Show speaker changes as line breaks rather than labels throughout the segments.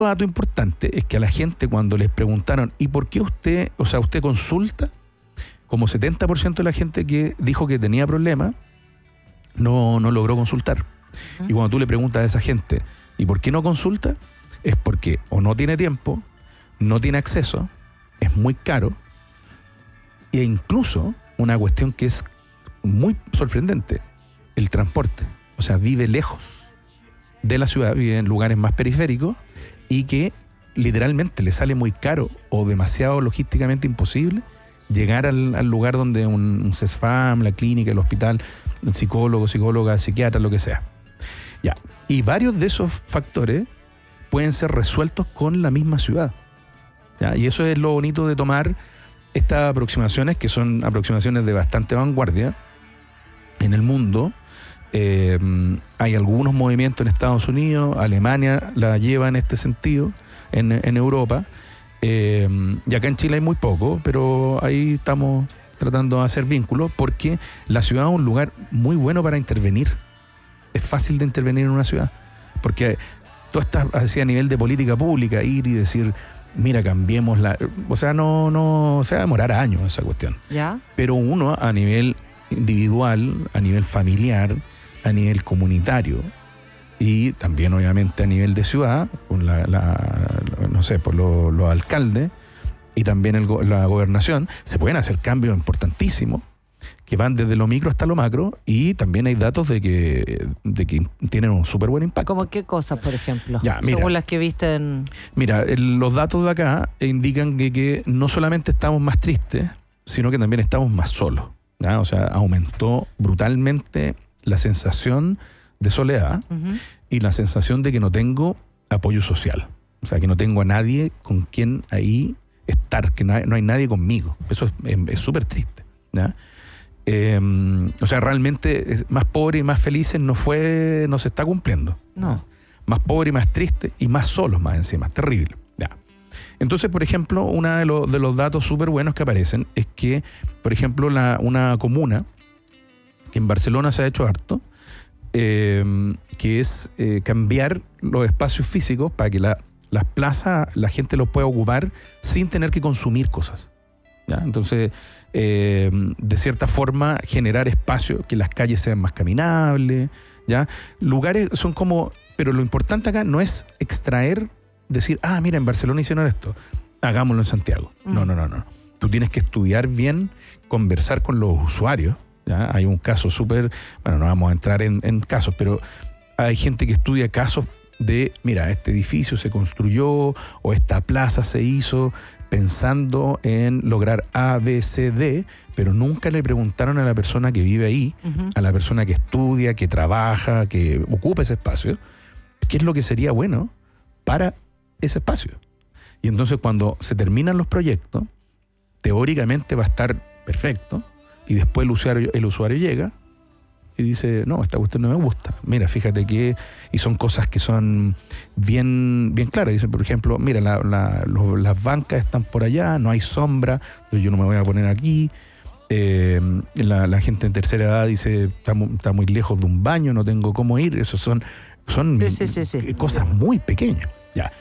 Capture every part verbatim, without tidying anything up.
dato importante es que a la gente cuando les preguntaron ¿y por qué usted, o sea, usted consulta? Como setenta por ciento de la gente que dijo que tenía problemas no, no logró consultar. Uh-huh. Y cuando tú le preguntas a esa gente ¿y por qué no consulta? Es porque o no tiene tiempo, no tiene acceso, es muy caro, e incluso una cuestión que es muy sorprendente, el transporte. O sea, vive lejos de la ciudad, vive en lugares más periféricos y que literalmente le sale muy caro o demasiado logísticamente imposible llegar al, al lugar donde un, un CESFAM, la clínica, el hospital, el psicólogo, psicóloga, psiquiatra, lo que sea. Ya. Y varios de esos factores pueden ser resueltos con la misma ciudad. ¿Ya? Y eso es lo bonito de tomar estas aproximaciones, que son aproximaciones de bastante vanguardia en el mundo. Eh, hay algunos movimientos en Estados Unidos, Alemania la lleva en este sentido, en, en Europa, eh, y acá en Chile hay muy poco, pero ahí estamos tratando de hacer vínculos, porque la ciudad es un lugar muy bueno para intervenir. Es fácil de intervenir en una ciudad, porque tú estás así a nivel de política pública, ir y decir, mira, cambiemos la... O sea, no, no, o sea, demorar años esa cuestión.
¿Ya? Pero
uno a nivel individual, a nivel familiar, a nivel comunitario y también obviamente a nivel de ciudad, con la, la, la no sé, por los, los alcaldes y también el, la gobernación, se pueden hacer cambios importantísimos que van desde lo micro hasta lo macro, y también hay datos de que, de que tienen un súper buen impacto.
¿Cómo qué cosas, por ejemplo?
Ya, mira,
según las que viste en...
Mira, el, los datos de acá indican que, que no solamente estamos más tristes, sino que también estamos más solos, ¿ya? O sea, aumentó brutalmente la sensación de soledad, uh-huh, y la sensación de que no tengo apoyo social. O sea, que no tengo a nadie con quien ahí estar, que no hay, no hay nadie conmigo. Eso es súper triste, ¿ya? Eh, o sea, realmente más pobre y más felices no fue, no se está cumpliendo.
No.
Más pobre y más triste y más solos más encima. Terrible. Ya. Entonces, por ejemplo, uno de, lo, de los datos súper buenos que aparecen es que, por ejemplo, la, una comuna que en Barcelona se ha hecho harto, eh, que es eh, cambiar los espacios físicos para que la, las plazas la gente los pueda ocupar sin tener que consumir cosas. ¿Ya? Entonces, eh, de cierta forma, generar espacio, que las calles sean más caminables, ¿ya? Lugares son como... Pero lo importante acá no es extraer, decir, ah, mira, en Barcelona hicieron esto, hagámoslo en Santiago. Mm. No, no, no, no. Tú tienes que estudiar bien, conversar con los usuarios, ¿ya? Hay un caso súper... Bueno, no vamos a entrar en, en casos, pero hay gente que estudia casos de, mira, este edificio se construyó o esta plaza se hizo pensando en lograr A, B, C, D, pero nunca le preguntaron a la persona que vive ahí, uh-huh, a la persona que estudia, que trabaja, que ocupa ese espacio, qué es lo que sería bueno para ese espacio. Y entonces cuando se terminan los proyectos, teóricamente va a estar perfecto, y después el usuario, el usuario llega y dice, no, esta cuestión no me gusta. Mira, fíjate que... Y son cosas que son bien, bien claras. Dicen, por ejemplo, mira, la, la, los, las bancas están por allá, no hay sombra, entonces yo no me voy a poner aquí. Eh, la, la gente en tercera edad dice, está, está muy lejos de un baño, no tengo cómo ir. Eso son, son
sí, sí, sí, sí.
cosas muy pequeñas. Ya.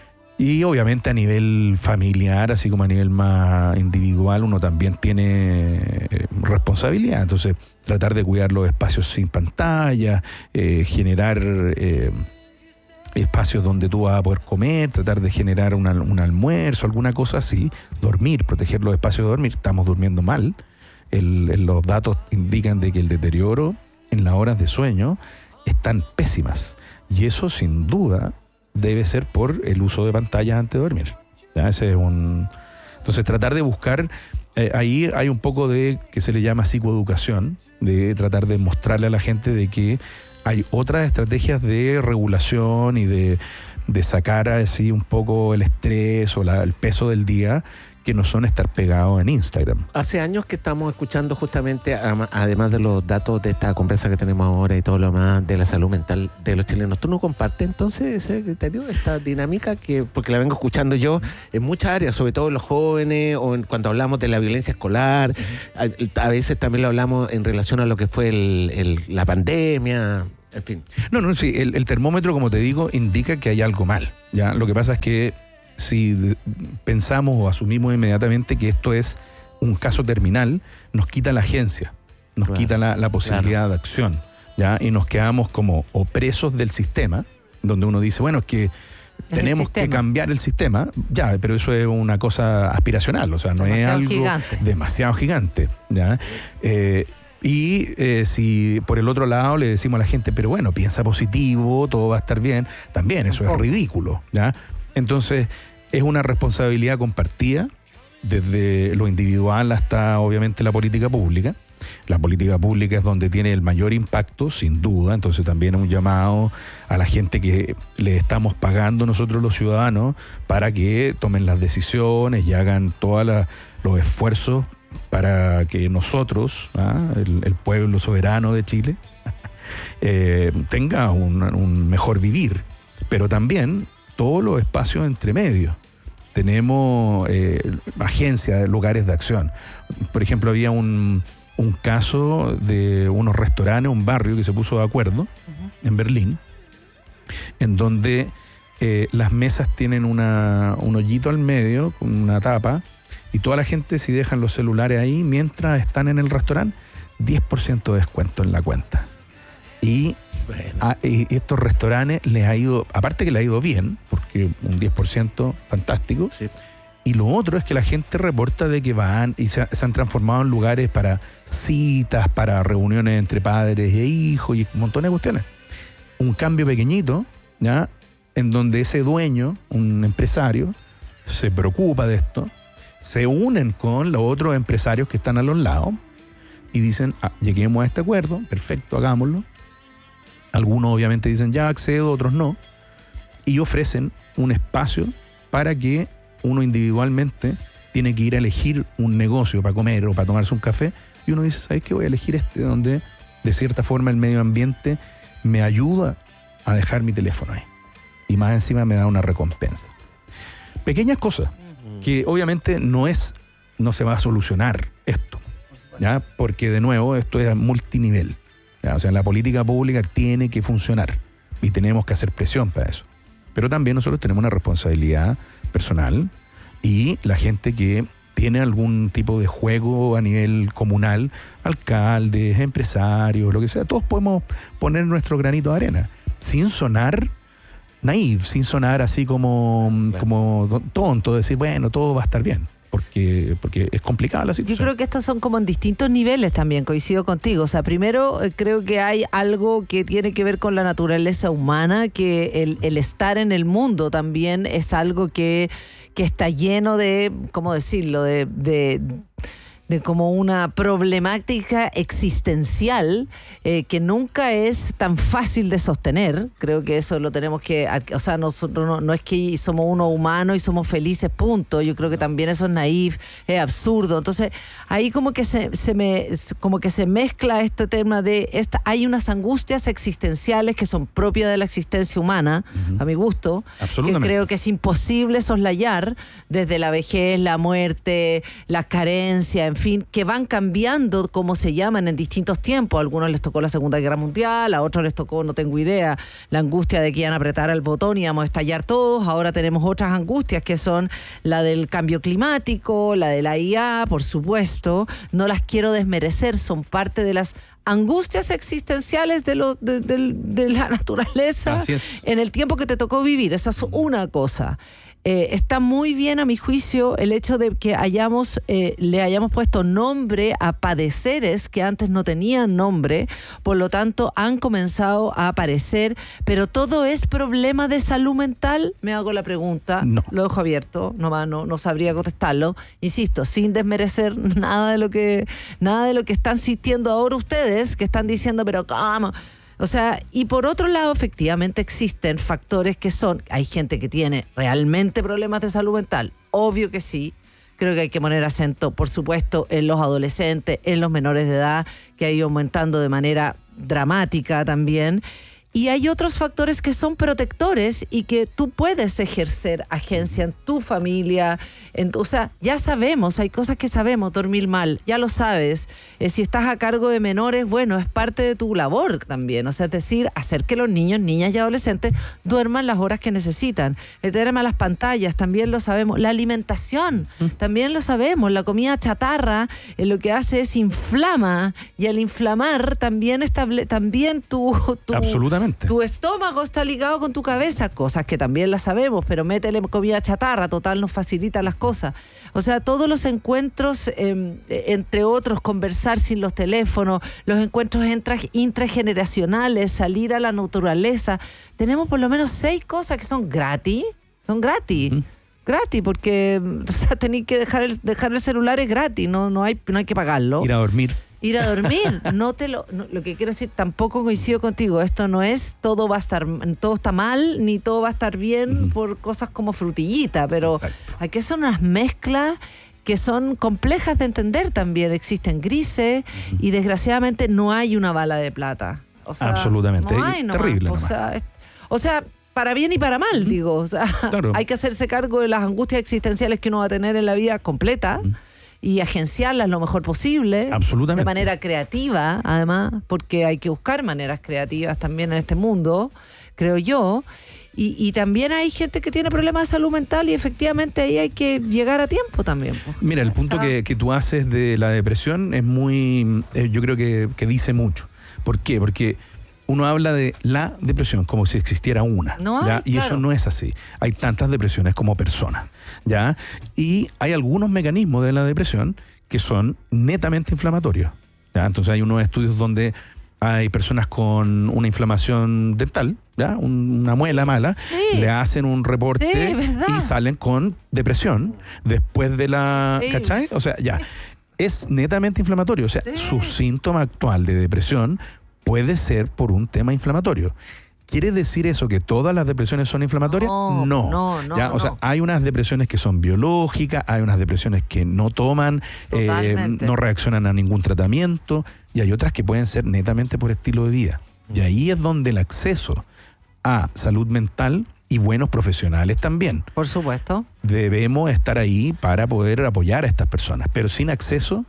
Y obviamente a nivel familiar, así como a nivel más individual, uno también tiene responsabilidad. Entonces, tratar de cuidar los espacios sin pantalla, eh, generar eh, espacios donde tú vas a poder comer, tratar de generar una, un almuerzo, alguna cosa así, dormir, proteger los espacios de dormir. Estamos durmiendo mal. El, el, los datos indican de que el deterioro en las horas de sueño están pésimas. Y eso, sin duda, debe ser por el uso de pantallas antes de dormir. ¿Ya? Ese es un... Entonces, tratar de buscar... Eh, ahí hay un poco de que se le llama psicoeducación, de tratar de mostrarle a la gente de que hay otras estrategias de regulación y de, de sacar así un poco el estrés o la, el peso del día, que no son estar pegados en Instagram.
Hace años que estamos escuchando justamente, además de los datos de esta conversa que tenemos ahora y todo lo más de la salud mental de los chilenos, ¿tú no compartes entonces, secretario, esta dinámica que, porque la vengo escuchando yo en muchas áreas, sobre todo en los jóvenes o en, cuando hablamos de la violencia escolar, uh-huh, a, a veces también lo hablamos en relación a lo que fue el, el, la pandemia, En fin.
No, no, sí, el, el termómetro, como te digo, indica que hay algo mal, ¿ya? Lo que pasa es que si pensamos o asumimos inmediatamente que esto es un caso terminal, nos quita la agencia, nos
Claro.
quita la, la posibilidad
Claro.
de acción, ¿ya? Y nos quedamos como opresos del sistema, donde uno dice, bueno, es que tenemos que
sistema.
cambiar el sistema, ya, pero eso es una cosa aspiracional, o sea, no es
Demasiado
algo
gigante.
demasiado gigante, ¿ya? Eh, y eh, si por el otro lado le decimos a la gente, pero bueno, piensa positivo, todo va a estar bien, también eso es
Tampoco.
ridículo, ¿ya? Entonces, es una responsabilidad compartida, desde lo individual hasta obviamente la política pública. La política pública es donde tiene el mayor impacto, sin duda, entonces también es un llamado a la gente que le estamos pagando nosotros los ciudadanos para que tomen las decisiones y hagan todos los esfuerzos para que nosotros, ¿ah? el, el pueblo soberano de Chile, eh, tenga un, un mejor vivir, pero también todos los espacios entre medios. Tenemos eh, agencias, lugares de acción. Por ejemplo, había un, un caso de unos restaurantes, un barrio que se puso de acuerdo uh-huh. en Berlín, en donde eh, las mesas tienen una, un hoyito al medio, con una tapa, y toda la gente, si dejan los celulares ahí mientras están en el restaurante, diez por ciento de descuento en la cuenta. Y
Bueno.
a y estos restaurantes les ha ido, aparte que les ha ido bien, porque un diez por ciento fantástico,
Sí.
y lo otro es que la gente reporta de que van y se, se han transformado en lugares para citas, para reuniones entre padres e hijos y un montón de cuestiones. Un cambio pequeñito, ¿ya? En donde ese dueño, un empresario, se preocupa de esto, se unen con los otros empresarios que están a los lados y dicen, ah, lleguemos a este acuerdo, perfecto, hagámoslo. Algunos obviamente dicen, ya accedo, otros no, y ofrecen un espacio para que uno individualmente tiene que ir a elegir un negocio para comer o para tomarse un café, y uno dice, ¿sabes qué? Voy a elegir este, donde de cierta forma el medio ambiente me ayuda a dejar mi teléfono ahí, y más encima me da una recompensa. Pequeñas cosas que obviamente no es, no se va a solucionar esto, ¿ya? Porque de nuevo esto es multinivel, ¿ya? O sea, la política pública tiene que funcionar y tenemos que hacer presión para eso. Pero también nosotros tenemos una responsabilidad personal, y la gente que tiene algún tipo de juego a nivel comunal, alcaldes, empresarios, lo que sea, todos podemos poner nuestro granito de arena, sin sonar naif, sin sonar así como,
Claro.
como tonto, decir, bueno, todo va a estar bien, porque, porque es complicada la
Yo
situación.
creo que estos son como en distintos niveles también, coincido contigo. O sea, primero eh, creo que hay algo que tiene que ver con la naturaleza humana, que el, el estar en el mundo también es algo que, que está lleno de, ¿cómo decirlo?, de... de de como una problemática existencial eh, que nunca es tan fácil de sostener. Creo que eso lo tenemos que, o sea, nosotros no, no es que somos unos humanos y somos felices, punto. Yo creo que también eso es naif, es absurdo. Entonces, ahí como que se, se me, como que se mezcla este tema de esta, hay unas angustias existenciales que son propias de la existencia humana, uh-huh. a mi gusto, que creo que es imposible soslayar desde la vejez, la muerte, la carencia, en fin, que van cambiando como se llaman en distintos tiempos. A algunos les tocó la Segunda Guerra Mundial, a otros les tocó, no tengo idea, la angustia de que iban a apretar el botón y íbamos a estallar todos. Ahora tenemos otras angustias que son la del cambio climático, la de la I A, por supuesto. No las quiero desmerecer, son parte de las angustias existenciales de, lo, de, de, de la naturaleza en el tiempo que te tocó vivir. Esa es una cosa. Eh, está muy bien, a mi juicio, el hecho de que hayamos eh, le hayamos puesto nombre a padeceres que antes no tenían nombre, por lo tanto han comenzado a aparecer, pero todo es problema de salud mental. Me hago la pregunta,
no.
Lo dejo abierto, no, no, no sabría contestarlo, insisto, sin desmerecer nada de lo que nada de lo que están sintiendo ahora ustedes, que están diciendo, pero ¿cómo? O sea, y por otro lado, efectivamente existen factores que son, hay gente que tiene realmente problemas de salud mental, obvio que sí. Creo que hay que poner acento, por supuesto, en los adolescentes, en los menores de edad, que ha ido aumentando de manera dramática también. Y hay otros factores que son protectores y que tú puedes ejercer agencia en tu familia. En tu, o sea, ya sabemos, hay cosas que sabemos, dormir mal, ya lo sabes. Eh, si estás a cargo de menores, bueno, es parte de tu labor también. O sea, es decir, hacer que los niños, niñas y adolescentes duerman las horas que necesitan. El tema de las pantallas, también lo sabemos. La alimentación, mm. también lo sabemos. La comida chatarra eh, lo que hace es inflama, y al inflamar también, estable, también tu... tu
Absolutamente.
Tu estómago está ligado con tu cabeza, cosas que también las sabemos, pero métele comida chatarra, total nos facilita las cosas. O sea, todos los encuentros, eh, entre otros, conversar sin los teléfonos, los encuentros intra, intrageneracionales, salir a la naturaleza. Tenemos por lo menos seis cosas que son gratis, son gratis. ¿Mm? Gratis, porque o sea, tenéis que dejar el, dejar el celular es gratis, no, no, hay, no hay que pagarlo.
Ir a dormir.
Ir a dormir, no te lo, no, lo que quiero decir, tampoco coincido contigo, esto no es todo va a estar, todo está mal, ni todo va a estar bien uh-huh. por cosas como frutillita, pero exacto. Aquí son unas mezclas que son complejas de entender también, existen grises uh-huh. y desgraciadamente no hay una bala de plata. O sea,
absolutamente,
no hay, nomás.
Terrible.
O sea, es, o sea, para bien y para mal, uh-huh. digo, o sea, claro. Hay que hacerse cargo de las angustias existenciales que uno va a tener en la vida completa. Uh-huh. Y agenciarlas lo mejor posible.
Absolutamente.
De manera creativa, además, porque hay que buscar maneras creativas también en este mundo, creo yo. Y, y también hay gente que tiene problemas de salud mental y efectivamente ahí hay que llegar a tiempo también. Pues.
Mira, el punto que, que tú haces de la depresión es muy, eh, yo creo que, que dice mucho. ¿Por qué? Porque uno habla de la depresión como si existiera una,
no
¿ya?
Hay,
Y
claro.
eso no es así. Hay tantas depresiones como personas, ¿ya? Y hay algunos mecanismos de la depresión que son netamente inflamatorios, ¿ya? Entonces hay unos estudios donde hay personas con una inflamación dental, ¿ya? Una muela mala,
sí.
le hacen un reporte
sí,
y salen con depresión después de la...
Sí.
¿Cachai? O sea, ya. Es netamente inflamatorio. O sea,
sí.
su síntoma actual de depresión puede ser por un tema inflamatorio. ¿Quiere decir eso que todas las depresiones son inflamatorias?
No,
no.
no, no,
¿ya? O
no.
sea, hay unas depresiones que son biológicas, hay unas depresiones que no toman, eh, no reaccionan a ningún tratamiento, y hay otras que pueden ser netamente por estilo de vida. Y ahí es donde el acceso a salud mental y buenos profesionales también.
Por supuesto.
Debemos estar ahí para poder apoyar a estas personas, pero sin acceso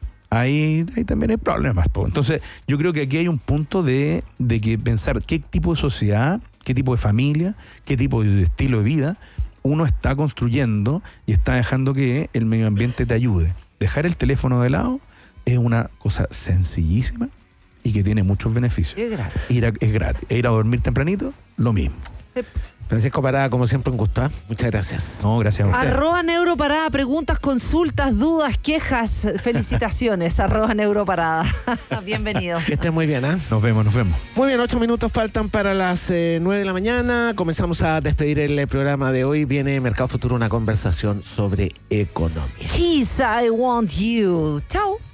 Ahí, ahí también hay problemas. Po. Entonces, yo creo que aquí hay un punto de, de que pensar qué tipo de sociedad, qué tipo de familia, qué tipo de estilo de vida uno está construyendo y está dejando que el medio ambiente te ayude. Dejar el teléfono de lado es una cosa sencillísima y que tiene muchos beneficios.
Es gratis.
Ir a, es gratis. E ir a dormir tempranito, lo mismo.
Sí.
Francisco Parada, como siempre, un gusto. ¿eh? Muchas gracias.
No, gracias a usted.
Arroba Neuroparada, preguntas, consultas, dudas, quejas, felicitaciones. Arroba Neuroparada. Bienvenido.
Que estés muy bien, ¿eh?
Nos vemos, nos vemos.
Muy bien, ocho minutos faltan para las eh, nueve de la mañana. Comenzamos a despedir el programa de hoy. Viene Mercado Futuro, una conversación sobre economía.
Kiss, I want you. Chao.